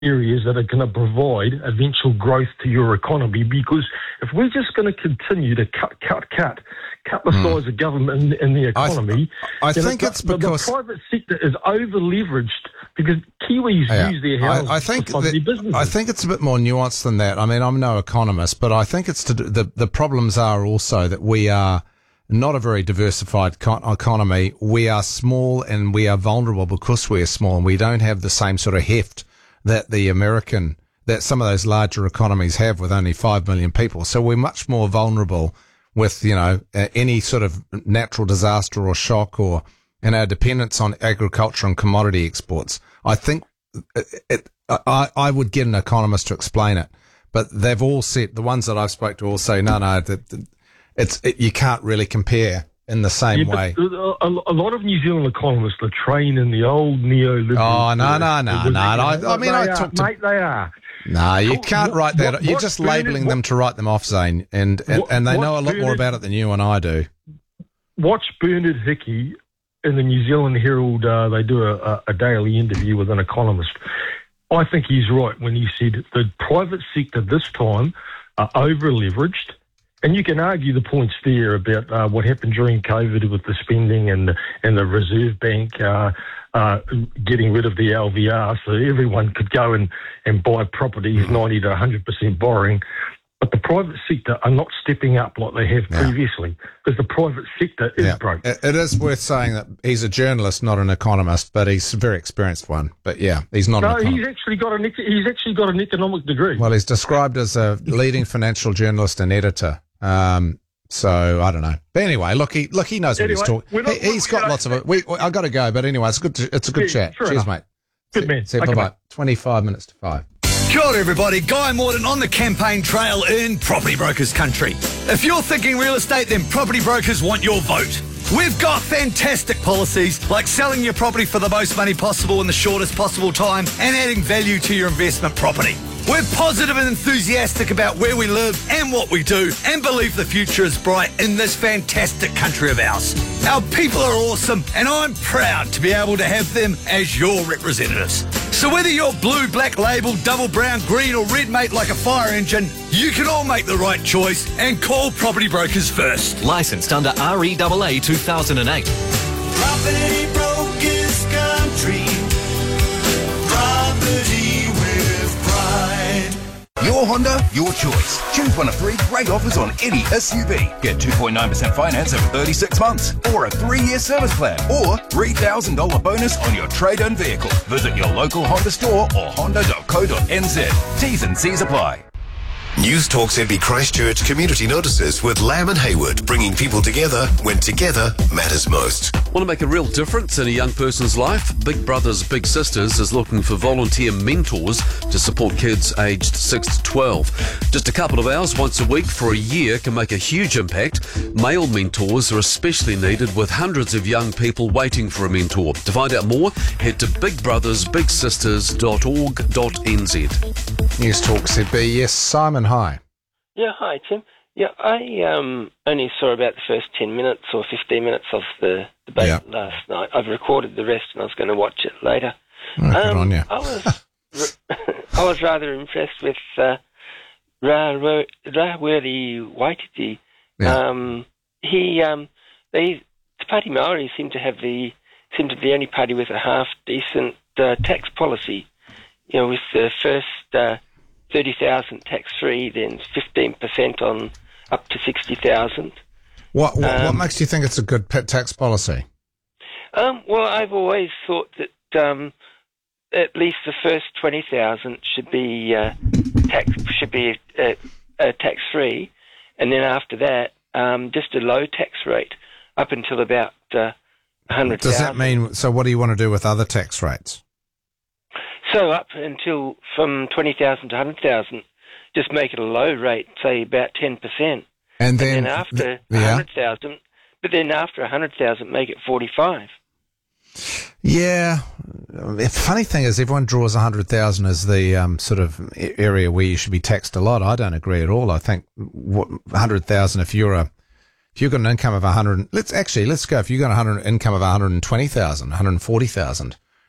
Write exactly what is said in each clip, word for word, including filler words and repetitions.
areas that are going to provide eventual growth to your economy, because if we're just going to continue to cut, cut, cut, cut the mm. size of government in, in the economy, I, I think it's the, because the private sector is over-leveraged because Kiwis yeah, use their houses I, I think to fund that, their businesses. I think it's a bit more nuanced than that. I mean, I'm no economist, but I think it's to do, the the problems are also that we are not a very diversified co- economy. We are small and we are vulnerable because we are small, and we don't have the same sort of heft that the American, that some of those larger economies have with only five million people. So we're much more vulnerable with, you know, uh, any sort of natural disaster or shock, or, and our dependence on agriculture and commodity exports. I think it, it, I, I would get an economist to explain it, but they've all said, the ones that I've spoke to all say, no, no, that it's, it, you can't really compare in the same yeah, way. A, a lot of New Zealand economists are trained in the old neoliberal. Oh, no, no, no, no. I, I mean, I talked to... Mate, they are. No, you can't what, write that. What, You're what just Bernard, labelling what, them to write them off, Zane, and, and, what, and they know a lot Bernard, more about it than you and I do. Watch Bernard Hickey in the New Zealand Herald. Uh, they do a, a daily interview with an economist. I think he's right when he said the private sector this time are over-leveraged. And you can argue the points there about uh, what happened during COVID with the spending and, and the Reserve Bank uh, uh, getting rid of the L V R, so everyone could go and, and buy properties, ninety to one hundred percent borrowing. But the private sector are not stepping up like they have yeah. previously, because the private sector is yeah. broke. It is worth saying that he's a journalist, not an economist, but he's a very experienced one. But yeah, he's not no, an economist. he's actually got an he's actually got an economic degree. Well, he's described as a leading financial journalist and editor. Um, so I don't know. But anyway, look, he look he knows anyway, what he's talking. Not, he, he's got lots of it. We, we, I've got to go, but anyway, it's good. To, it's a good yeah, chat. Cheers, enough. mate. Good see, man. See, okay, bye bye. Twenty-five minutes to five. Kia ora everybody, Guy Morton on the campaign trail in Property Brokers country. If you're thinking real estate, then Property Brokers want your vote. We've got fantastic policies like selling your property for the most money possible in the shortest possible time and adding value to your investment property. We're positive and enthusiastic about where we live and what we do, and believe the future is bright in this fantastic country of ours. Our people are awesome, and I'm proud to be able to have them as your representatives. So whether you're blue, black label, double brown, green or red mate like a fire engine, you can all make the right choice and call Property Brokers first. Licensed under R E A A two thousand eight. Property Brokers country. Property with pride. Your Honda, your choice. Choose one of three great offers on any S U V. Get two point nine percent finance over thirty-six months, or a three-year service plan, or three thousand dollars bonus on your trade-in vehicle. Visit your local Honda store or honda dot co dot n z. T's and C's apply. News Talk Z B Christchurch Community Notices with Lamb and Hayward, bringing people together when together matters most. Want to make a real difference in a young person's life? Big Brothers Big Sisters is looking for volunteer mentors to support kids aged six to twelve. Just a couple of hours once a week for a year can make a huge impact. Male mentors are especially needed, with hundreds of young people waiting for a mentor. To find out more, head to big brothers big sisters dot org dot n z. News Talk Z B. Yes, Simon, hi. Yeah, hi, Tim. Yeah, I um, only saw about the first ten minutes or fifteen minutes of the debate yeah. last night. I've recorded the rest and I was going to watch it later. Oh, good um, on you. I was, I was rather impressed with uh, Rawiri Waititi. Yeah. Um, he, um, they, Te Party Māori seem to have the seem to be the only party with a half decent uh, tax policy. You know, with the first uh, thirty thousand tax free, then fifteen percent on up to sixty thousand. What what, um, what makes you think it's a good pet tax policy? Um, well, I've always thought that um, at least the first twenty thousand should be uh, tax should be uh, uh, tax free, and then after that, um, just a low tax rate up until about uh, one hundred thousand. Does that mean? So, what do you want to do with other tax rates? So up until from twenty thousand to one hundred thousand, just make it a low rate, say about ten percent. And then, and then after th- one yeah. hundred thousand, but then after one hundred thousand, make it forty-five. Yeah. The funny thing is, everyone draws one hundred thousand as the um, sort of area where you should be taxed a lot. I don't agree at all. I think what, one hundred thousand, if you're a if you've got an income of one hundred, let's actually let's go. If you've got a hundred income of one hundred twenty thousand, one hundred forty thousand.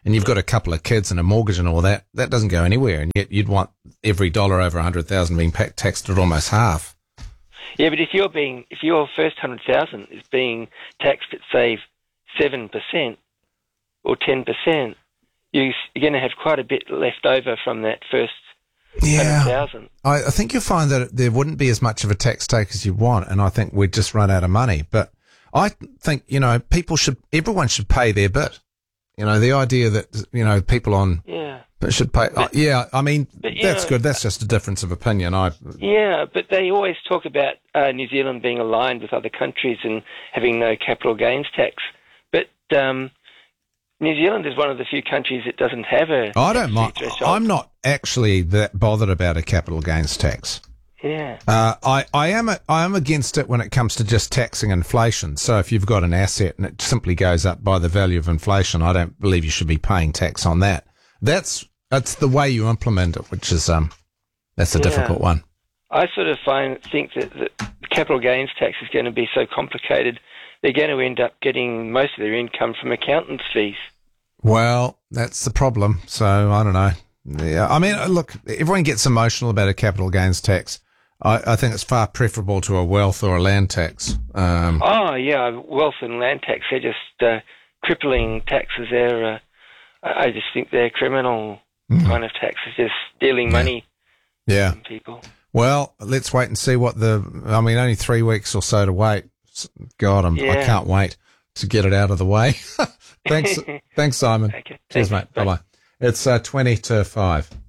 and you've got a couple of kids and a mortgage and all that, that doesn't go anywhere. And yet you'd want every dollar over a hundred thousand being pa- taxed at almost half. Yeah, but if you're being, if your first hundred thousand is being taxed at say seven percent or ten percent, you, you're going to have quite a bit left over from that first Yeah, hundred thousand. I, I think you'll find that there wouldn't be as much of a tax take as you want, and I think we'd just run out of money. But I think, you know, people should, everyone should pay their bit. You know, the idea that, you know, people on Yeah. should pay. But- uh, yeah, I mean, but, you that's know, good. That's just a difference of opinion. I Yeah, but they always talk about uh, New Zealand being aligned with other countries and having no capital gains tax. But um, New Zealand is one of the few countries that doesn't have a I don't mind. threshold. I'm not actually that bothered about a capital gains tax. Yeah. Uh, I, I am a, I am against it when it comes to just taxing inflation. So if you've got an asset and it simply goes up by the value of inflation, I don't believe you should be paying tax on that. That's that's the way you implement it, which is um that's a Yeah. difficult one. I sort of find think that the capital gains tax is going to be so complicated. They're going to end up getting most of their income from accountants' fees. Well, that's the problem. So I don't know. Yeah, I mean, look, everyone gets emotional about a capital gains tax. I, I think it's far preferable to a wealth or a land tax. Um, Oh, yeah, wealth and land tax, they're just uh, crippling taxes. They're, uh, I I just think they're criminal kind of taxes, just stealing money yeah. from people. Well, let's wait and see what the. I mean, only three weeks or so to wait. God, I'm, I Yeah. can't wait to get it out of the way. Thanks, thanks, Simon. Okay, Cheers, thanks. mate. Bye bye. It's uh, twenty to five.